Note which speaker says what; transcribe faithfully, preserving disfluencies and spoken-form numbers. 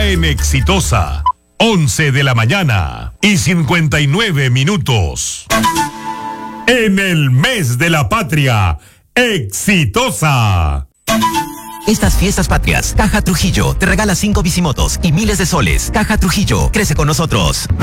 Speaker 1: en Exitosa. once de la mañana y cincuenta y nueve minutos. En el mes de la patria, Exitosa.
Speaker 2: Estas fiestas patrias, Caja Trujillo te regala cinco bicimotos y miles de soles. Caja Trujillo, crece con nosotros.